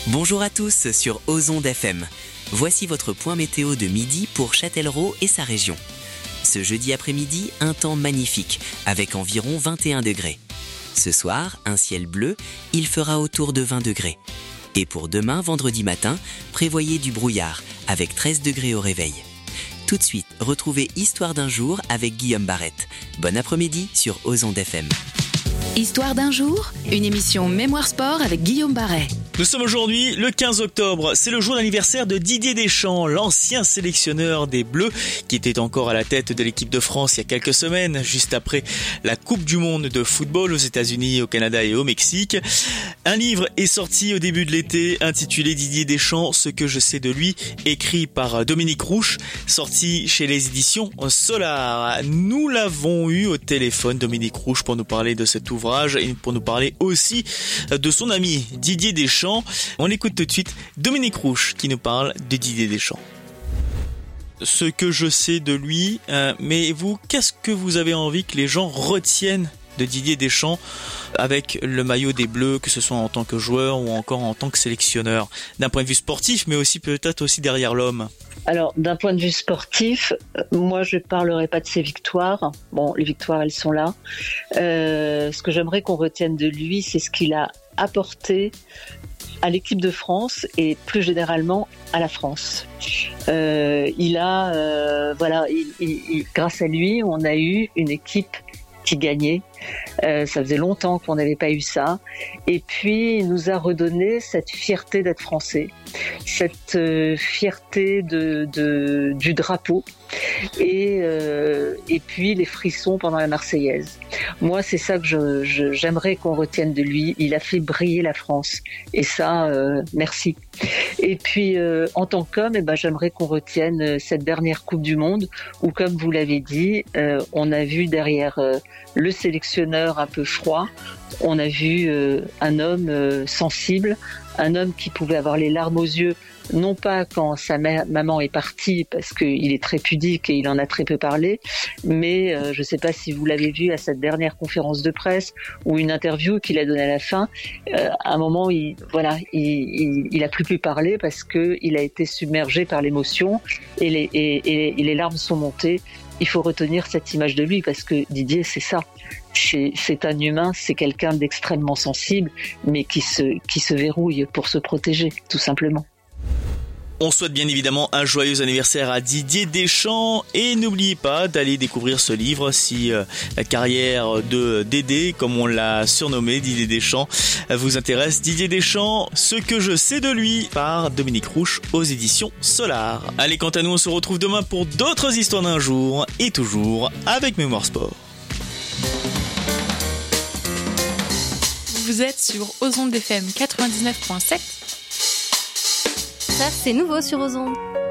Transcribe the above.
Bonjour à tous sur Ozonde FM. Voici votre point météo de midi pour Châtellerault et sa région. Ce jeudi après-midi, un temps magnifique avec environ 21 degrés. Ce soir, un ciel bleu, il fera autour de 20 degrés. Et pour demain, vendredi matin, prévoyez du brouillard avec 13 degrés au réveil. Tout de suite, retrouvez Histoire d'un jour avec Guillaume Barrette. Bon après-midi sur Ozonde FM. Histoire d'un jour, une émission Mémoire Sport avec Guillaume Barret. Nous sommes aujourd'hui le 15 octobre, c'est le jour d'anniversaire de Didier Deschamps, l'ancien sélectionneur des Bleus, qui était encore à la tête de l'équipe de France il y a quelques semaines, juste après la Coupe du Monde de football aux États-Unis, au Canada et au Mexique. Un livre est sorti au début de l'été, intitulé Didier Deschamps, ce que je sais de lui, écrit par Dominique Rouche, sorti chez les éditions Solar. Nous l'avons eu au téléphone, Dominique Rouche, pour nous parler de cet ouvrage et pour nous parler aussi de son ami Didier Deschamps. On écoute tout de suite Dominique Rouche qui nous parle de Didier Deschamps. Ce que je sais de lui, mais vous, qu'est-ce que vous avez envie que les gens retiennent de Didier Deschamps avec le maillot des Bleus, que ce soit en tant que joueur ou encore en tant que sélectionneur, d'un point de vue sportif, mais aussi peut-être aussi derrière l'homme? Alors, d'un point de vue sportif, moi, je ne parlerai pas de ses victoires. Bon, les victoires, elles sont là. Ce que j'aimerais qu'on retienne de lui, c'est ce qu'il a apporté à l'équipe de France et plus généralement à la France. Grâce à lui, on a eu une équipe qui gagnait. Ça faisait longtemps qu'on n'avait pas eu ça. Et puis, il nous a redonné cette fierté d'être français, cette fierté du drapeau et puis les frissons pendant la Marseillaise. Moi, c'est ça que j'aimerais qu'on retienne de lui. Il a fait briller la France. Et ça, merci. Et puis, en tant qu'homme, j'aimerais qu'on retienne cette dernière Coupe du Monde où, comme vous l'avez dit, on a vu derrière le sélectionneur un peu froid, on a vu un homme sensible, un homme qui pouvait avoir les larmes aux yeux, non pas quand sa maman est partie, parce qu'il est très pudique et il en a très peu parlé, mais je ne sais pas si vous l'avez vu à cette dernière conférence de presse ou une interview qu'il a donnée à la fin. À un moment, il a plus pu parler parce qu'il a été submergé par l'émotion et les larmes sont montées. Il faut retenir cette image de lui parce que Didier, c'est ça. C'est un humain, c'est quelqu'un d'extrêmement sensible, mais qui se verrouille pour se protéger, tout simplement. On souhaite bien évidemment un joyeux anniversaire à Didier Deschamps et n'oubliez pas d'aller découvrir ce livre si la carrière de Dédé, comme on l'a surnommé, Didier Deschamps, vous intéresse. Didier Deschamps, ce que je sais de lui, par Dominique Rouche aux éditions Solar. Allez, quant à nous, on se retrouve demain pour d'autres histoires d'un jour et toujours avec Mémoire Sport. Vous êtes sur Ozonde FM 99.7. Ça, c'est nouveau sur Ozonde.